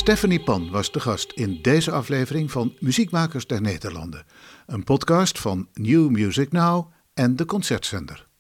Stephanie Pan was de gast in deze aflevering van Muziekmakers der Nederlanden. Een podcast van New Music Now en de Concertzender.